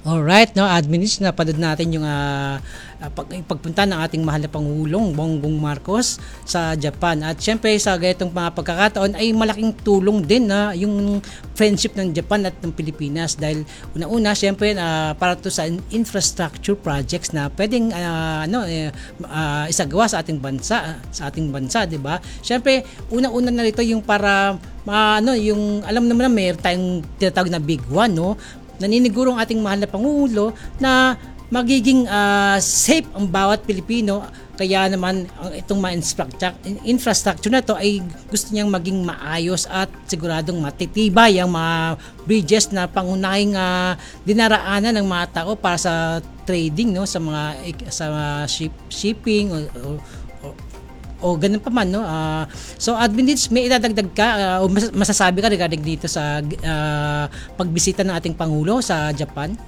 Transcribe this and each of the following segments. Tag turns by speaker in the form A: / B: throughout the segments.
A: Alright, no, adminis na padod natin yung pagpunta ng ating mahal na Pangulong Bongbong Marcos sa Japan. At syempre sa ganitong mga pagkakataon ay malaking tulong din na yung friendship ng Japan at ng Pilipinas dahil una-una syempre para to sa infrastructure projects na pwedeng isagawa sa ating bansa, 'di ba? Syempre una-una na rito yung para yung alam naman na mayroon tayong tinatawag na big one, no? Naniniguro ang ating mahal na Pangulo na magiging safe ang bawat Pilipino, kaya naman itong mga infrastructure na to ay gusto niyang maging maayos at siguradong matitibay ang mga bridges na pangunahing dinaraanan ng mga tao para sa trading, no, sa mga shipping o ganun pa man, no. So admin, may idadagdag ka o masasabi ka regarding dito sa pagbisita ng ating Pangulo sa Japan?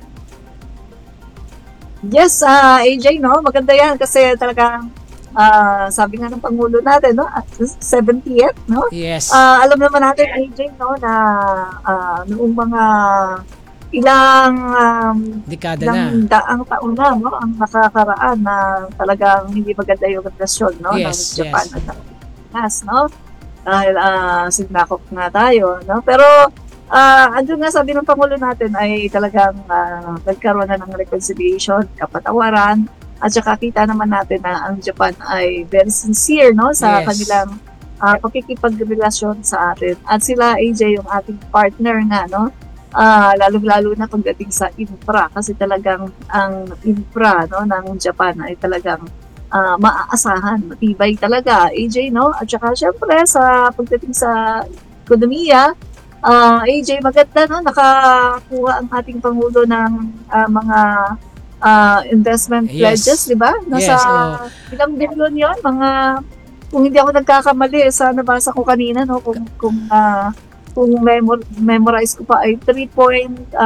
B: Yes, AJ, no, maganda yan kasi talagang sabi nga ng Pangulo natin, no, at 70th, no?
A: Yes.
B: Alam naman natin, AJ, no, na noong mga ilang
A: dekada na,
B: daang taon na, no, ang nakakaraan na talagang hindi maganda yung relasyon, no, ng Japan at ng Pilipinas, no, dahil sinakop nga tayo, no, pero andun nga sabi ng Pangulo natin ay talagang nagkaroon na ng reconciliation, kapatawaran, at saka kita naman natin na ang Japan ay very sincere, no, sa kanilang pakikipagrelasyon sa atin, at sila, AJ, yung ating partner nga, no, lalo-lalo na pagdating sa infra, kasi talagang ang infra, no, ng Japan ay talagang maaasahan, matibay talaga, AJ, no, at saka syempre sa pagdating sa ekonomiya, AJ, maganda, no, nakakuha ang ating Pangulo ng mga investment pledges, di ba? Nasa ilang bilyon yun, kung hindi ako nagkakamali, sa nabasa ko kanina, no, kung memorize ko pa ay 3.5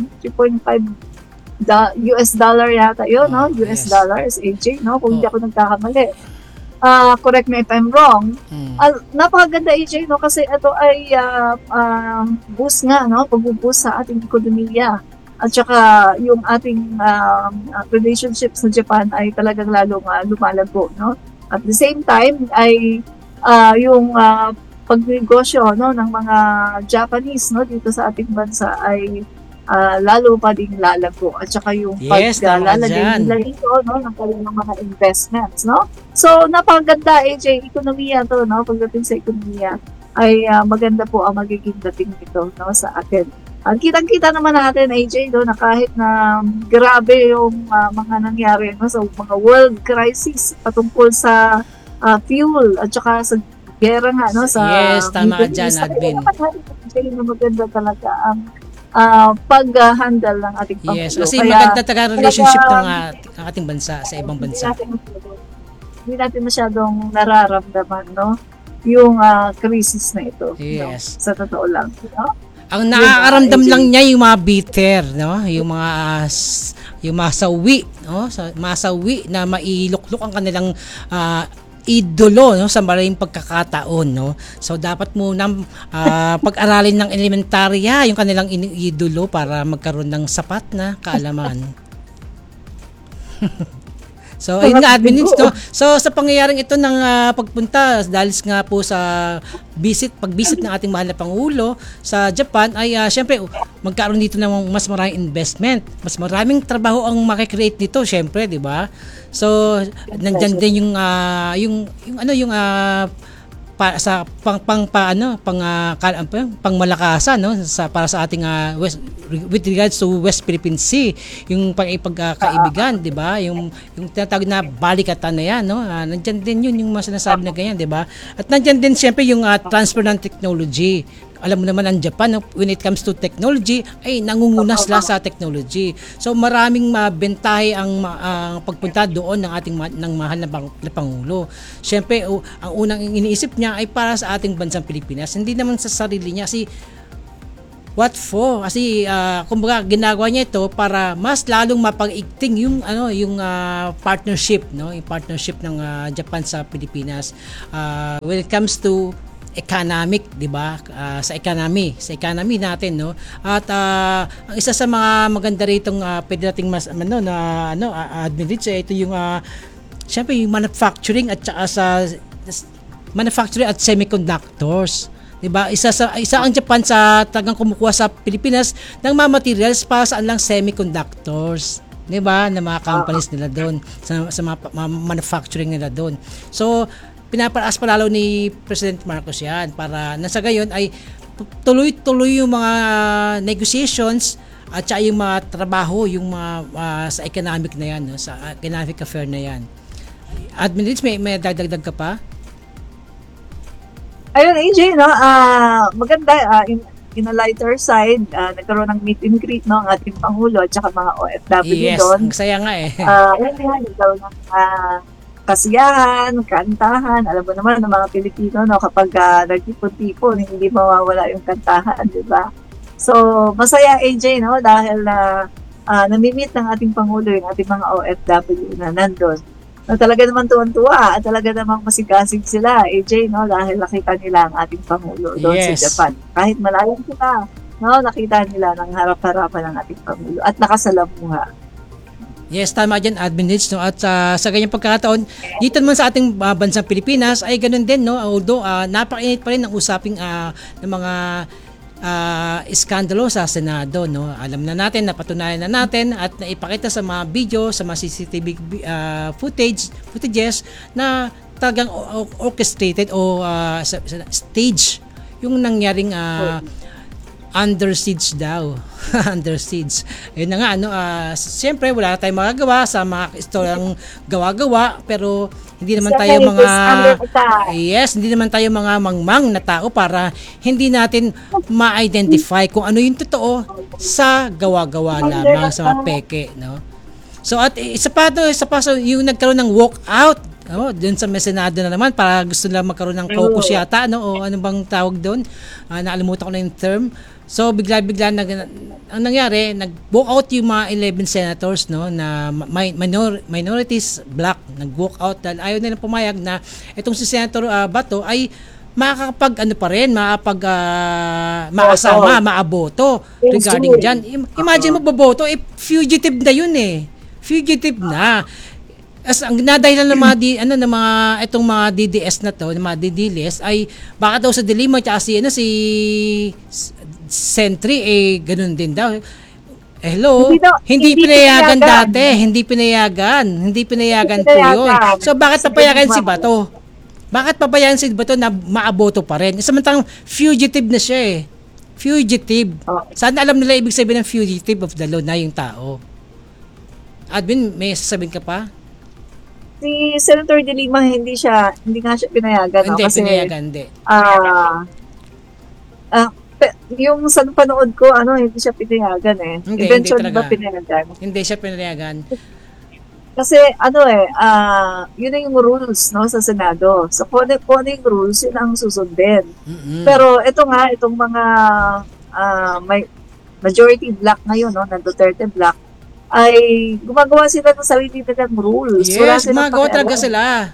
B: US dollar yata yun, no? US dollars, AJ, no? Kung hindi ako nagkakamali. Correct me if I'm wrong. Napakaganda, AJ, no? Kasi ito ay boost nga, no? Pag-boost sa ating ekonomiya. At saka yung ating relationships sa Japan ay talagang lalong lumalago, no? At the same time ay yung pagnegosyo, no, ng mga Japanese, no, dito sa ating bansa ay lalo pa ding lalago, at saka yung paglalagay nila dito, no, ng kanilang mga investments, no. So napakaganda, AJ, ekonomiya to, no, pagdating sa ekonomiya ay maganda po ang magiging dating nito, no, sa atin. Kitang-kita naman natin, AJ, no, na kahit na grabe yung mga nangyari, no, sa mga world crisis patungkol sa fuel at saka sa gera nga, no, sa
A: tama ka dyan, Admin.
B: Maganda talaga ang pag-handle ng ating Pangulo.
A: Yes, kasi maganda talaga relationship ng ating bansa sa ibang bansa.
B: Hindi natin masyadong nararamdaman, no, yung crisis na ito.
A: Yes.
B: No? Sa totoo lang, no?
A: Ang nakakaramdam lang niya yung mga bitter, no, yung mga sawi, no, masawi na mailuklok ang kanilang idolo, no, sa maraming pagkakataon, no. So dapat mo nang pag-aralin ng elementarya yung kanilang idolo para magkaroon ng sapat na kaalaman. So ayun nga, admin, no. So sa pangyayaring ito ng pagpunta dahil nga po sa pag-visit ng ating mahal na Pangulo sa Japan ay syempre magkaroon dito ng mas maraming investment, mas maraming trabaho ang makikreate nito, syempre, di ba? So nandiyan din yung pangmalakasan, no, para sa ating with regards to West Philippine Sea, yung pagkakaibigan, 'di ba? Yung tinatawag na balikatan na 'yan, no. Nandiyan din yun yung sinasabi na ganyan, 'di ba? At nandiyan din siyempre yung transfer ng technology. Alam mo naman ang Japan, no, when it comes to technology ay nangunguna sila sa technology. So maraming mabentahe ang pagpunta doon ng ating mahal na Pangulo. Siyempre ang unang iniisip niya ay para sa ating bansang Pilipinas, hindi naman sa sarili niya. Kasi what for? Kasi kumbaga ginagawa niya ito para mas lalong mapag-igting yung partnership, no, yung partnership ng Japan sa Pilipinas when it comes to economic, 'di ba? Sa economy natin, no. At ang isa sa mga maganda ritong pwede nating admin rich, ito yung syempre yung manufacturing at saka sa manufacturing at semiconductors. 'Di ba? Isa ang Japan sa tagang kumukuha sa Pilipinas ng mga materials para saan lang semiconductors. 'Di ba? Na mga companies nila doon sa mga manufacturing nila doon. So pinapalakas palalo ni President Marcos yan para nasa gayon ay tuloy-tuloy yung mga negotiations at saka yung mga trabaho, yung mga sa economic na yan, no? Sa economic affair na yan. Admin Rich, may dagdag ka pa?
B: Ayun, AJ, no? Maganda, in a lighter side, nagkaroon ng meet and greet, no? Ang ating Pangulo at saka mga OFW doon.
A: Yes, saya nga eh.
B: Nagkaroon ng kasiyahan, kantahan, alam mo naman ng mga Pilipino, no? Kapag nagtipon-tipon, hindi mawawala yung kantahan, di ba? So, masaya, AJ, no? Dahil namimit ng ating Pangulo yung ating mga OFW na nandun. Na talaga naman tuwan-tuwa at talaga namang masigasig sila, AJ, no? Dahil nakita nila ang ating Pangulo doon sa Japan. Kahit malayo sila, no? Nakita nila ng harap-harapan ng ating Pangulo at nakasalamuha.
A: Yes, tama dyan, Admin Rich, no? At sa ganyang pagkakataon, dito naman sa ating bansang Pilipinas ay ganun din, no? Although napakainit pa rin ang usaping ng mga iskandalo sa Senado, no? Alam na natin, napatunayan na natin at naipakita sa mga video, sa mga CCTV footages na talagang orchestrated o stage yung nangyaring under siege daw. Under siege. Ayun na nga, siyempre wala na tayong magagawa sa mga istoryang gawa-gawa, pero hindi naman tayo hindi naman tayo mga mangmang na tao para hindi natin ma-identify kung ano yung totoo sa gawa-gawa lamang, sa mga peke, no? So at isa pa yung nagkaroon ng walkout, doon sa Senado na naman para gusto nila magkaroon ng caucus yata, no? O ano bang tawag doon? Nakalimutan ko na yung term. So bigla-bigla ang nangyari, nag-walk out yung mga 11 senators, no, na minorities black, nag-walk out dahil ayaw nilang pumayag na itong si Senator Bato ay maasama, maaboto regarding dyan. Imagine mo baboto, fugitive na yun eh. Fugitive na. As ang nadahilan ng mga itong mga DDS na to, ng mga DDLS ay baka daw sa Dilima at si Sentry ganun din daw. Hello, hindi pinayagan dati, hindi pinayagan po 'yun. So bakit papayagan si Bato? Bakit papayagan si Bato na maaboto pa rin? Samantalang fugitive na siya eh. Fugitive. Sana alam nila ibig sabihin ng fugitive of the law na yung tao. Admin, may sasabihin ka pa?
B: Si Senator De Lima hindi nga siya pinayagan,
A: hindi,
B: no? Kasi
A: pinayagan, hindi.
B: Yung sa panood ko, hindi siya pinayagan eh. Eventually ba pinayagan?
A: Hindi siya pinayagan.
B: Kasi yun na yung rules, no, sa Senado. So kung ano yung rules, yun ang susundin.
A: Mm-hmm.
B: Pero itong mga may majority black ngayon, no, na Duterte black, ay gumagawa sila ng sarili nilang rules.
A: Yes, gumagawa talaga sila.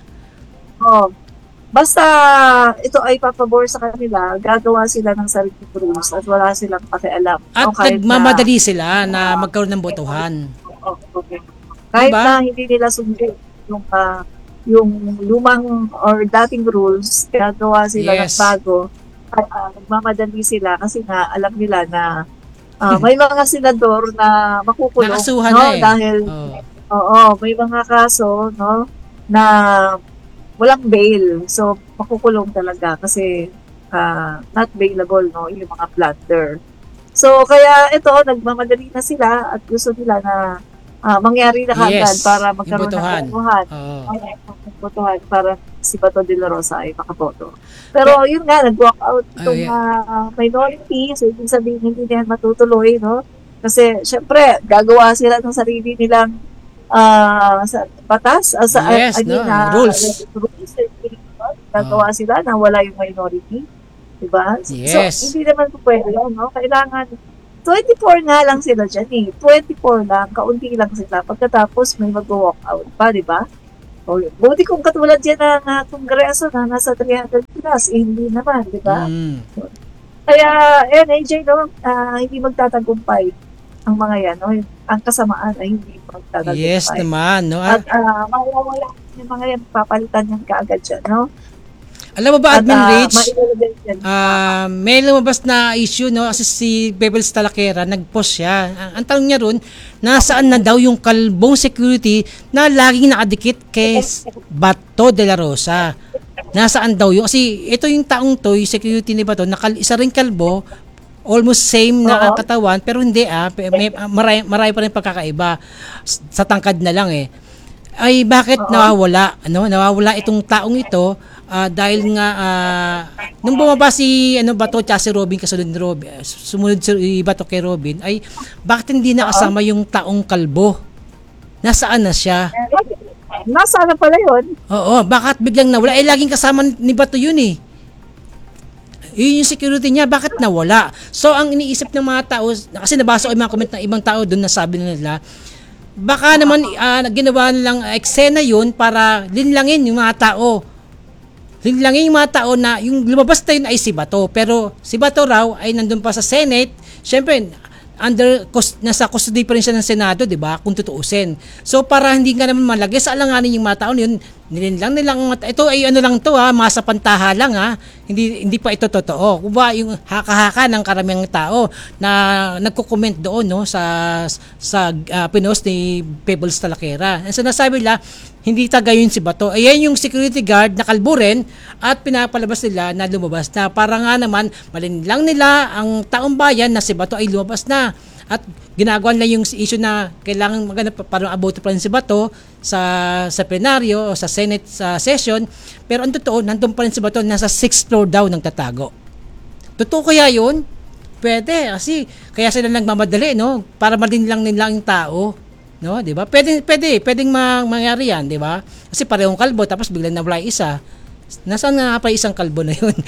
B: Basta ito ay papabor sa kanila, gagawa sila ng sarili rules at wala silang pakialam.
A: At nagmamadali sila na magkaroon ng botohan.
B: Okay. Kahit diba? Na hindi nila sundin yung lumang or dating rules, gagawa sila ng bago. At nagmamadali sila kasi nga alam nila na may mga senador na makukulong,
A: nakasuhan
B: no?
A: Na eh.
B: Dahil may mga kaso, no, na walang bail. So makukulong talaga kasi not bailable, no, yung mga plunder. So kaya ito, nagmamadali na sila at gusto nila na mangyari na kagad para magkaroon ng botohan para si Bato de la Rosa ay makaboto. Pero yun nga, nag-walk out itong minority, so ibig sabihin hindi na matutuloy, no? Kasi syempre, gagawa sila ng sarili nilang sa batas,
A: rules.
B: Gagawa sila na wala yung minority, diba?
A: Yes.
B: So, hindi naman po pwede yun, no? Kailangan 24 nga lang sila dyan eh. 24 lang, kaunti lang sila. Pagkatapos may mag-walk out pa, di ba? O, buti kung katulad yan ng kongreso na nasa 300 plus, hindi naman, di ba? Kaya, AJ, no, hindi magtatagumpay ang mga yan, no? Ang kasamaan ay hindi magtatagumpay.
A: Yes naman, no?
B: At mawawala yung mga yan, papalitan yan kaagad dyan, no?
A: Alam mo ba, Admin Rich, may lumabas na issue, no? Kasi si Pebbles Talakera, nag-post siya. Ang tanong niya ron, nasaan na daw yung kalbong security na laging nakadikit kay Bato de la Rosa? Nasaan daw yun? Kasi ito yung taong to, yung security ni Bato, isa rin kalbo, almost same na katawan, pero hindi marami pa rin pagkakaiba. Sa tangkad na lang eh. Ay bakit nawawala? Nawawala itong taong ito dahil nga nung bumaba si Bato at si Robin kasunod ni Robin, sumunod si Bato kay Robin, ay bakit hindi nakasama yung taong kalbo? Nasaan na siya?
B: Nasaan na pala yun?
A: Oo, bakit biglang nawala? Laging kasama ni Bato yun eh. Yun yung security niya, bakit nawala? So ang iniisip ng mga tao, kasi nabasa ko yung mga comment ng ibang tao doon, nasabi nila, baka naman ginawa nilang eksena yun para linlangin yung mga tao. Linlangin yung mga tao na yung lumabas na yun ay si Bato. Pero si Bato raw ay nandun pa sa Senate. Siyempre, nasa custody pa rin siya ng Senado, di ba? Kung tutuusin. So, para hindi nga naman malagay sa alanganin yung mga tao yun, nilang ito ay lang to masa pantaha lang hindi pa ito totoo. Kung ba yung haka-haka ng karamihang tao na nagko-comment doon sa pinost ni Pebbles Talakera. Ang sinasabi nila, hindi tagayon si Bato. Ayan yung security guard na kalbo rin at pinapalabas nila na lumabas na para nga naman malinlang nila ang taong bayan na si Bato ay lumabas na. At ginagawa nila yung issue na kailangan maganda para aboto pa rin si Bato sa plenaryo o sa Senate session. Pero ang totoo, nandun pa rin si Bato, nasa 6th floor daw ng tatago. Totoo kaya yun? Pwede. Kasi kaya sila nagmamadali, no? Para malinlang nila yung tao. No, 'di ba? Pwedeng mangyari 'yan, 'di ba? Kasi parehong kalbo tapos biglang nawala isa. Nasaan nga pa isang kalbo na 'yun?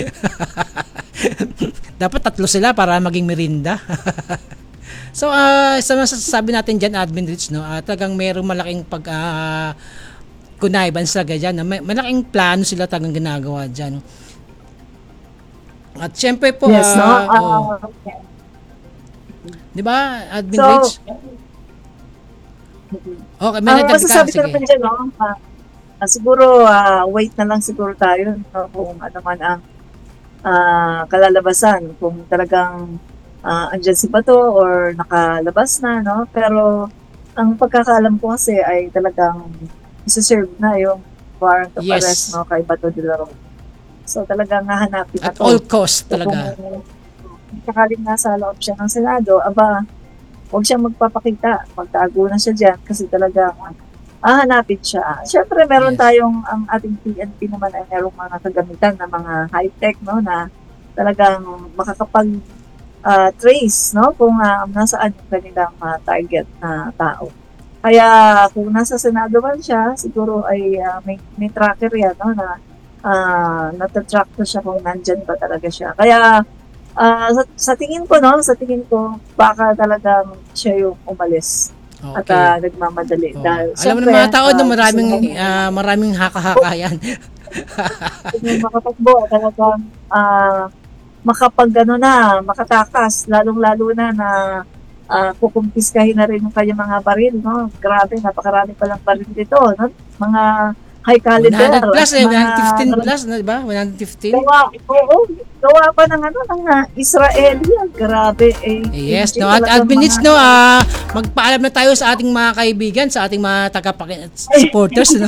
A: Dapat tatlo sila para maging merinda. So, sa masasabi natin diyan, Admin Rich, no? Talagang mayroong malaking connivance talaga diyan. Malaking plano sila talagang ginagawa diyan. At syempre po,
B: yes, no?
A: Di ba, Admin Rich? Okay,
B: masasabi ko naman dyan, no? Siguro, wait na lang siguro tayo, no? Kung ano man ang kalalabasan, kung talagang andyan si Bato or nakalabas na, no? Pero, ang pagkakaalam ko kasi ay talagang isa-serve na yung warrant of arrest, no? Kay Bato de la Rosa. So, talagang hahanapin
A: at all cost talaga.
B: Kung sakaling nasa loob siya ng Senado, huwag siyang magpapakita. Magtago na siya dyan kasi talaga hahanapin siya. Siyempre, meron tayong, ang ating PNP naman ay merong mga kagamitan na mga high-tech, no, na talagang makakapag-trace, no, kung nasaan yung kanilang target na tao. Kaya, kung nasa Senado man siya, siguro ay may tracker yan, no, na natatrack na siya kung nandyan pa talaga siya. Kaya, sa tingin ko, baka talagang siya yung umalis. Okay. At nagmamadali. Dahil,
A: alam mo ng mga tao na maraming haka-haka yan.
B: Makatakbo, talagang makatakas, lalong-lalo na kukumpiskahin na rin yung kanyang mga baril, no? Grabe, napakarami palang baril dito, no? Mga high caliber.
A: 100 plus 115 plus, di ba? 115?
B: Gawa pa ng Israeli. Grabe
A: Yes, no. At Admin Rich, no, magpaalam na tayo sa ating mga kaibigan, sa ating mga supporters, no.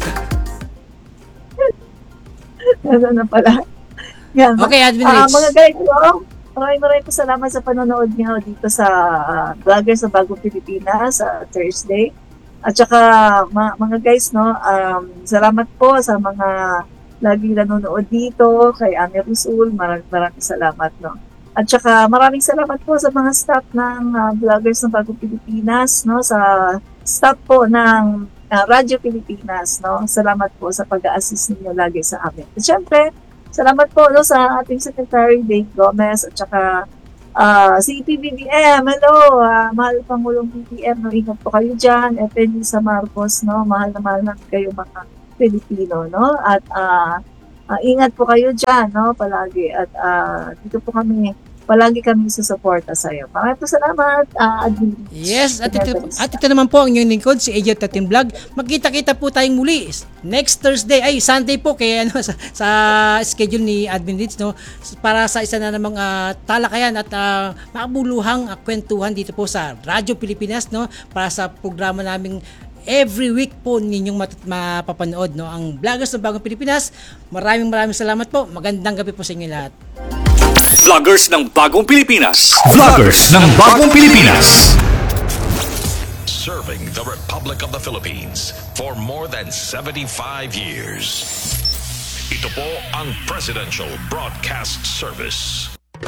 B: Ano na pala. Yan.
A: Okay, Admin Rich.
B: Mga guys, no, maraming po salamat sa panonood niyo dito sa Vloggers sa Bagong Pilipinas sa Thursday. At saka, mga guys, no, salamat po sa mga laging nanonood dito, kay Ami Rusul, maraming salamat, no. At saka, maraming salamat po sa mga staff ng Vloggers ng Bagong Pilipinas, no, sa staff po ng Radyo Pilipinas, no. Salamat po sa pag-a-assist ninyo lagi sa amin. At syempre, salamat po, no, sa ating Secretary Dave Gomez, at saka si PBBM, hello, mahal Pangulong PBM, no, ingat po kayo dyan, Efenisa Marcos, no, mahal na kayo mga Pilipino, no? At ingat po kayo dyan, no? Palagi. At dito po palagi kami susuporta sa iyo. Maraming salamat, Admin.
A: Yes, at ito naman po ang inyong lingkod, si AJ Tatim Vlog. Magkita-kita po tayong muli next Sunday po, kaya sa schedule ni Admin Leeds, no, para sa isa na namang talakayan at makabuluhang kwentuhan dito po sa Radyo Pilipinas, no, para sa programa naming every week po ninyong mapapanood, no, ang Vloggers ng Bagong Pilipinas. Maraming salamat po. Magandang gabi po sa inyo lahat.
C: Vloggers ng Bagong Pilipinas.
D: Vloggers ng Bagong Pilipinas.
E: Serving the Republic of the Philippines for more than 75 years. Ito po ang Presidential Broadcast Service.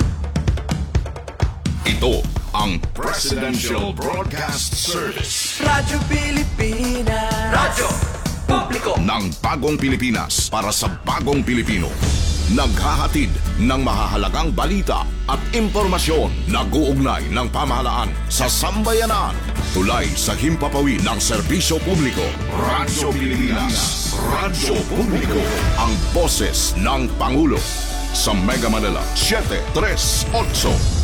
D: Ito ang Presidential Broadcast Service.
F: Radyo Pilipinas. Radyo Publiko
D: ng Bagong Pilipinas para sa Bagong Pilipino. Naghahatid ng mahahalagang balita at impormasyon na guugnay ng pamahalaan sa sambayanan. Tulay sa himpapawid ng serbisyo publiko. Radyo Pilipinas. Radyo Publiko. Ang boses ng Pangulo. Sa Mega Manila 738.